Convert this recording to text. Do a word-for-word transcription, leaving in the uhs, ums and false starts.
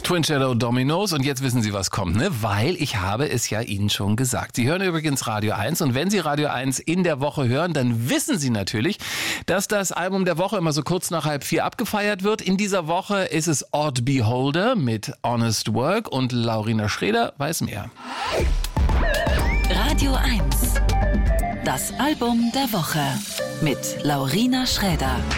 Twin Shadow Dominos und jetzt wissen Sie, was kommt, ne? Weil ich habe es ja Ihnen schon gesagt. Sie hören übrigens Radio eins und wenn Sie Radio eins in der Woche hören, dann wissen Sie natürlich, dass das Album der Woche immer so kurz nach halb vier abgefeiert wird. In dieser Woche ist es Odd Beholder mit Honest Work und Laurina Schreder weiß mehr. Radio eins, das Album der Woche mit Laurina Schreder.